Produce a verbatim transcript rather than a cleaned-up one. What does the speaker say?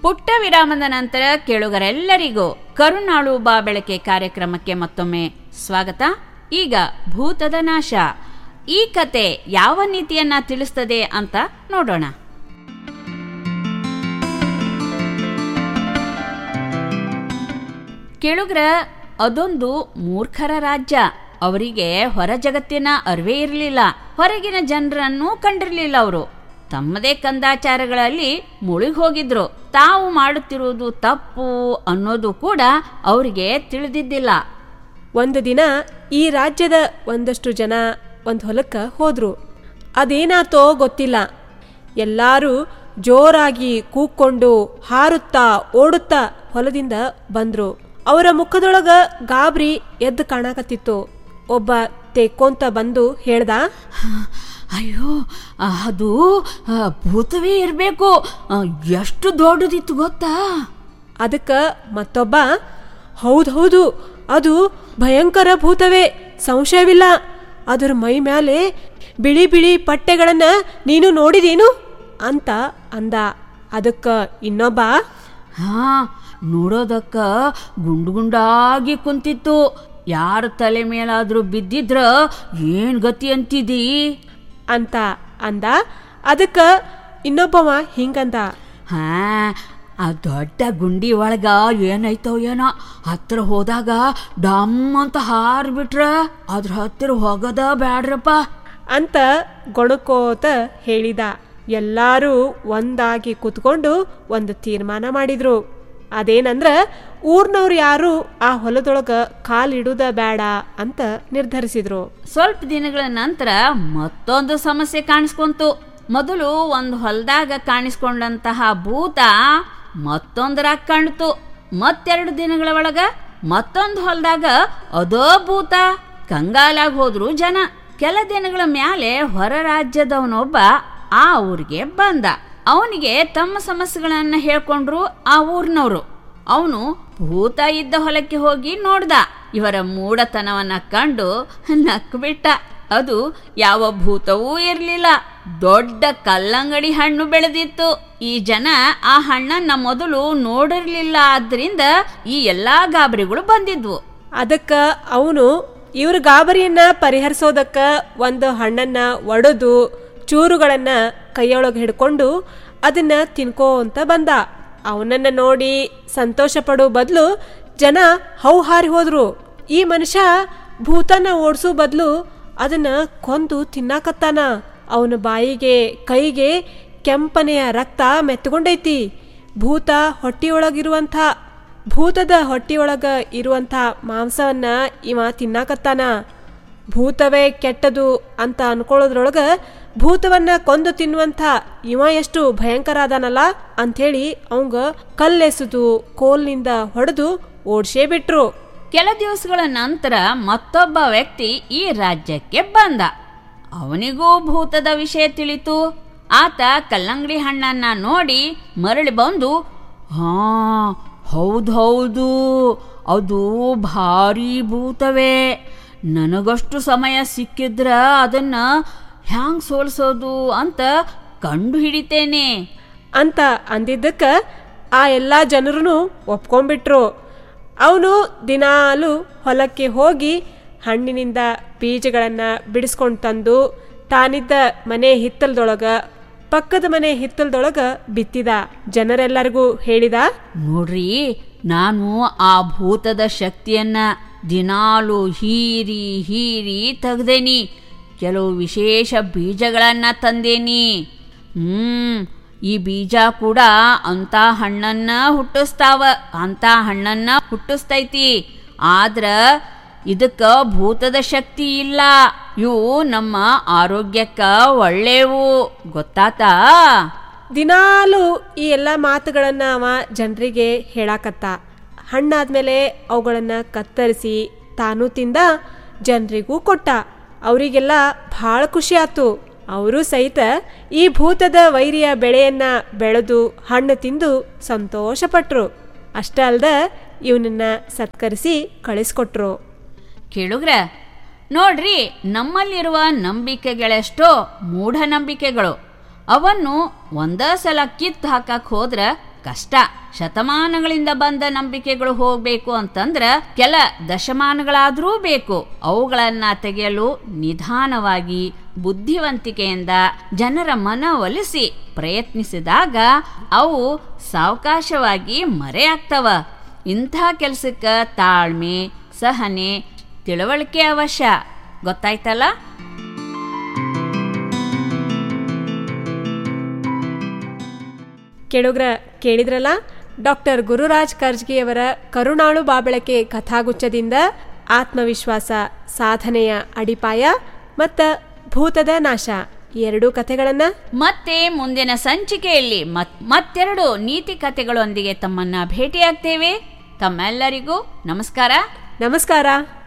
ಪುಟ್ಟ ವಿರಾಮದ ನಂತರ ಕೇಳುಗರೆಲ್ಲರಿಗೂ ಕರುನಾಳು ಬಾ ಬೆಳಕೆ ಕಾರ್ಯಕ್ರಮಕ್ಕೆ ಮತ್ತೊಮ್ಮೆ ಸ್ವಾಗತ. ಈಗ ಭೂತದ ನಾಶ ಈ ಕತೆ ಯಾವ ನೀತಿಯನ್ನ ತಿಳಿಸ್ತದೆ ಅಂತ ನೋಡೋಣ. ಕೇಳುಗರ, ಅದೊಂದು ಮೂರ್ಖರ ರಾಜ್ಯ. ಅವರಿಗೆ ಹೊರ ಜಗತ್ತಿನ ಅರಿವೇ ಇರಲಿಲ್ಲ, ಹೊರಗಿನ ಜನರನ್ನು ಕಂಡಿರಲಿಲ್ಲ. ಅವರು ತಮ್ಮದೇ ಕಂದಾಚಾರಗಳಲ್ಲಿ ಮುಳುಗಿ ಹೋಗಿದ್ರು. ತಾವು ಮಾಡುತ್ತಿರುವುದು ತಪ್ಪು ಅನ್ನೋದು ಕೂಡ ಅವರಿಗೆ ತಿಳಿದಿದ್ದಿಲ್ಲ. ಒಂದು ದಿನ ಈ ರಾಜ್ಯದ ಒಂದಷ್ಟು ಜನ ಒಂದು ಹೊಲಕ್ಕೆ ಹೋದ್ರು. ಅದೇನಾತೋ ಗೊತ್ತಿಲ್ಲ, ಎಲ್ಲರೂ ಜೋರಾಗಿ ಕೂಕ್ಕೊಂಡು ಹಾರುತ್ತಾ ಓಡುತ್ತಾ ಹೊಲದಿಂದ ಬಂದ್ರು. ಅವರ ಮುಖದೊಳಗ ಗಾಬರಿ ಎದ್ದು ಕಾಣಕತ್ತಿತ್ತು. ಒಬ್ಬ ತೆಕ್ಕೊಂತ ಬಂದು ಹೇಳ್ದ, ಅಯ್ಯೋ, ಅದು ಭೂತವೇ ಇರಬೇಕು, ಎಷ್ಟು ದೊಡ್ಡದಿತ್ತು ಗೊತ್ತಾ? ಅದಕ್ಕೆ ಮತ್ತೊಬ್ಬ, ಹೌದು ಹೌದು, ಅದು ಭಯಂಕರ ಭೂತವೇ, ಸಂಶಯವಿಲ್ಲ. ಅದರ ಮೈ ಮೇಲೆ ಬಿಳಿ ಬಿಳಿ ಪಟ್ಟೆಗಳನ್ನ ನೀನು ನೋಡಿದೇನು ಅಂತ ಅಂದ. ಅದಕ್ಕೆ ಇನ್ನೊಬ್ಬ, ಹಾ, ನೋಡೋದಕ್ಕ ಗುಂಡು ಗುಂಡಾಗಿ ಕುಂತಿತ್ತು, ಯಾರ ತಲೆ ಮೇಲಾದ್ರೂ ಬಿದ್ದಿದ್ರ ಏನ್ ಗತಿ ಅಂತಿದಿ ಅಂತ ಅಂದ. ಅದಕ್ಕೆ ಇನ್ನೊಬ್ಬವ ಹಿಂಗಂದ, ಹಾ, ಆ ದೊಡ್ಡ ಗುಂಡಿ ಒಳಗ ಏನಾಯ್ತೋ ಏನೋ, ಹತ್ರ ಹೋದಾಗ ಡಮ್ ಅಂತ ಹಾರ್ಬಿಟ್ರ ಅದ್ರ ಹತ್ತಿರ ಹೋಗದ ಬ್ಯಾಡ್ರಪ್ಪ ಅಂತ ಗೊಣಕೋತ ಹೇಳಿದ. ಎಲ್ಲರೂ ಒಂದಾಗಿ ಕೂತ್ಕೊಂಡು ಒಂದು ತೀರ್ಮಾನ ಮಾಡಿದ್ರು. ಅದೇನಂದ್ರ ಊರ್ನವ್ರು ಯಾರು ಆ ಹೊಲದೊಳಗ ಕಾಲಿಡುದ ಬೇಡ ಅಂತ ನಿರ್ಧರಿಸಿದ್ರು. ಸ್ವಲ್ಪ ದಿನಗಳ ನಂತರ ಮತ್ತೊಂದು ಸಮಸ್ಯೆ ಕಾಣಿಸ್ಕೊಂತು. ಮೊದಲು ಒಂದು ಹೊಲದಾಗ ಕಾಣಿಸ್ಕೊಂಡಂತಹ ಭೂತ ಮತ್ತೊಂದರಾಗ ಕಾಣ್ತು. ಮತ್ತೆರಡು ದಿನಗಳ ಒಳಗ ಮತ್ತೊಂದು ಹೊಲದಾಗ ಅದೋ ಭೂತ. ಕಂಗಾಲಾಗಿ ಹೋದ್ರು ಜನ. ಕೆಲ ದಿನಗಳ ಮ್ಯಾಲೆ ಹೊರ ರಾಜ್ಯದವನೊಬ್ಬ ಆ ಊರಿಗೆ ಬಂದ. ಅವನಿಗೆ ತಮ್ಮ ಸಮಸ್ಯೆಗಳನ್ನ ಹೇಳ್ಕೊಂಡ್ರು ಆ ಊರಿನವರು. ಅವನು ಭೂತ ಇದ್ದ ಹೊಲಕ್ಕೆ ಹೋಗಿ ನೋಡ್ದ. ಇವರ ಮೂಢತನವನ್ನ ಕಂಡು ನಕ್ಬಿಟ್ಟ. ಅದು ಯಾವ ಭೂತವೂ ಇರಲಿಲ್ಲ, ದೊಡ್ಡ ಕಲ್ಲಂಗಡಿ ಹಣ್ಣು ಬೆಳೆದಿತ್ತು. ಈ ಜನ ಆ ಹಣ್ಣನ್ನ ಮೊದಲು ನೋಡಿರ್ಲಿಲ್ಲ, ಆದ್ರಿಂದ ಈ ಎಲ್ಲಾ ಗಾಬರಿಗಳು ಬಂದಿದ್ವು. ಅದಕ್ಕ ಅವನು ಇವ್ರ ಗಾಬರಿಯನ್ನ ಪರಿಹರಿಸೋದಕ್ಕ ಒಂದು ಹಣ್ಣನ್ನ ಒಡೆದು ಚೂರುಗಳನ್ನ ಕೈಯೊಳಗೆ ಹಿಡ್ಕೊಂಡು ಅದನ್ನ ತಿನ್ಕೋ ಅಂತ ಬಂದ. ಅವನನ್ನ ನೋಡಿ ಸಂತೋಷ ಪಡೋ ಬದಲು ಜನ ಹೌಹಾರಿ ಹೋದ್ರು. ಈ ಮನುಷ್ಯ ಭೂತನ ಓಡಿಸೋ ಬದಲು ಅದನ್ನ ಕೊಂದು ತಿನ್ನಾಕತ್ತಾನ. ಅವನ ಬಾಯಿಗೆ ಕೈಗೆ ಕೆಂಪನೆಯ ರಕ್ತ ಮೆತ್ತಗೊಂಡೈತಿ. ಭೂತ ಹೊಟ್ಟಿಯೊಳಗಿರುವಂಥ ಭೂತದ ಹೊಟ್ಟಿಯೊಳಗ ಇರುವಂಥ ಮಾಂಸವನ್ನ ಇವ ತಿನ್ನಾಕತ್ತಾನ. ಭೂತವೇ ಕೆಟ್ಟದು ಅಂತ ಅನ್ಕೊಳ್ಳೋದ್ರೊಳಗ ಭೂತವನ್ನ ಕೊಂದು ತಿನ್ನುವಂಥ ಇವ ಎಷ್ಟು ಭಯಂಕರ ಅದಾನಲ್ಲ ಅಂಥೇಳಿ ಅವಂಗ ಕಲ್ಲೆಸೆದು ಕೋಲ್ನಿಂದ ಹೊಡೆದು ಓಡ್ಸೇ ಬಿಟ್ರು. ಕೆಲ ದಿವಸಗಳ ನಂತರ ಮತ್ತೊಬ್ಬ ವ್ಯಕ್ತಿ ಈ ರಾಜ್ಯಕ್ಕೆ ಬಂದ. ಅವನಿಗೂ ಭೂತದ ವಿಷಯ ತಿಳಿತು. ಆತ ಕಲ್ಲಂಗಡಿ ಹಣ್ಣನ್ನ ನೋಡಿ ಮರಳಿ ಬಂದು, ಹಾ, ಹೌದು ಹೌದು, ಅದು ಭಾರಿ ಭೂತವೇ. ನನಗಷ್ಟು ಸಮಯ ಸಿಕ್ಕಿದ್ರ ಅದನ್ನ ಹ್ಯಾಂಗ್ ಸೋಲ್ಸೋದು ಅಂತ ಕಂಡು ಹಿಡಿತೇನೆ ಅಂತ ಅಂದಿದ್ದಕ್ಕೆ ಆ ಎಲ್ಲ ಜನರೂ ಒಪ್ಕೊಂಡ್ಬಿಟ್ರು. ಅವನು ದಿನಾಲು ಹೊಲಕ್ಕೆ ಹೋಗಿ ಹಣ್ಣಿನಿಂದ ಬೀಜಗಳನ್ನು ಬಿಡಿಸ್ಕೊಂಡು ತಂದು ತಾನಿದ್ದ ಮನೆ ಹಿತ್ತಲದೊಳಗ ಪಕ್ಕದ ಮನೆ ಹಿತ್ತಲದೊಳಗ ಬಿತ್ತಿದ. ಜನರೆಲ್ಲರಿಗೂ ಹೇಳಿದ, ನೋಡ್ರಿ, ನಾನು ಆ ಭೂತದ ಶಕ್ತಿಯನ್ನ ದಿನಾಲು ಹೀರಿ ಹೀರಿ ತೆಗ್ದೇನಿ. ಕೆಲವು ವಿಶೇಷ ಬೀಜಗಳನ್ನ ತಂದೇನಿ. ಹ್ಮ್ ಈ ಬೀಜ ಕೂಡ ಅಂತ ಹಣ್ಣನ್ನ ಹುಟ್ಟಿಸ್ತಾವ, ಅಂತ ಹಣ್ಣನ್ನ ಹುಟ್ಟಿಸ್ತೈತಿ. ಆದ್ರ ಇದಕ್ಕ ಭೂತದ ಶಕ್ತಿ ಇಲ್ಲ. ಇವು ನಮ್ಮ ಆರೋಗ್ಯಕ್ಕ ಒಳ್ಳೆವು, ಗೊತ್ತಾತಾ? ದಿನಾಲು ಈ ಎಲ್ಲ ಮಾತುಗಳನ್ನ ಅವ ಜನರಿಗೆ ಹೇಳಾಕತ್ತ. ಹಣ್ಣಾದ್ಮೇಲೆ ಅವುಗಳನ್ನ ಕತ್ತರಿಸಿ ತಾನು ತಿಂದ, ಜನರಿಗೂ ಕೊಟ್ಟ. ಅವರಿಗೆಲ್ಲ ಭಾಳ ಖುಷಿ ಆತು. ಅವರು ಸಹಿತ ಈ ಭೂತದ ವೈರಿಯ ಬೆಳೆಯನ್ನ ಬೆಳೆದು ಹಣ್ಣು ತಿಂದು ಸಂತೋಷಪಟ್ರು. ಅಷ್ಟ ಅಲ್ದ ಇವನನ್ನ ಸತ್ಕರಿಸಿ ಕಳಿಸ್ಕೊಟ್ರು. ಕೇಳುಗ್ರ, ನೋಡ್ರಿ, ನಮ್ಮಲ್ಲಿರುವ ನಂಬಿಕೆಗಳೆಷ್ಟೋ ಮೂಢನಂಬಿಕೆಗಳು. ಅವನ್ನು ಒಂದೇ ಸಲ ಕಿತ್ತು ಹಾಕಕ್ ಹೋದ್ರ ಕಷ್ಟ. ಶತಮಾನಗಳಿಂದ ಬಂದ ನಂಬಿಕೆಗಳು ಹೋಗ್ಬೇಕು ಅಂತಂದ್ರ ಕೆಲ ದಶಮಾನಗಳಾದರೂ ಬೇಕು. ಅವುಗಳನ್ನ ತೆಗೆಯಲು ನಿಧಾನವಾಗಿ ಬುದ್ಧಿವಂತಿಕೆಯಿಂದ ಜನರ ಮನವೊಲಿಸಿ ಪ್ರಯತ್ನಿಸಿದಾಗ ಅವು ಸಾವಕಾಶವಾಗಿ ಮರೆಯಾಗ್ತವ. ಇಂಥ ಕೆಲಸಕ್ಕೆ ತಾಳ್ಮೆ, ಸಹನೆ, ತಿಳುವಳಿಕೆ ಅವಶ್ಯ. ಗೊತ್ತಾಯ್ತಲ್ಲ? ಕೇಳುಗ್ರ ಕೇಳಿದ್ರಲ್ಲ, ಡಾಕ್ಟರ್ ಗುರುರಾಜ್ ಕರ್ಜ್ಗಿಯವರ ಕರುಣಾಳು ಬಾಬಳಕೆ ಕಥಾಗುಚ್ಛದಿಂದ ಆತ್ಮವಿಶ್ವಾಸ, ಸಾಧನೆಯ ಅಡಿಪಾಯ ಮತ್ತ ಭೂತದ ನಾಶ ಎರಡೂ ಕಥೆಗಳನ್ನ ಮತ್ತೆ ಮುಂದಿನ ಸಂಚಿಕೆಯಲ್ಲಿ ಮತ್ತೆರಡು ನೀತಿ ಕಥೆಗಳೊಂದಿಗೆ ತಮ್ಮನ್ನ ಭೇಟಿಯಾಗ್ತೇವೆ. ತಮ್ಮೆಲ್ಲರಿಗೂ ನಮಸ್ಕಾರ. ನಮಸ್ಕಾರ.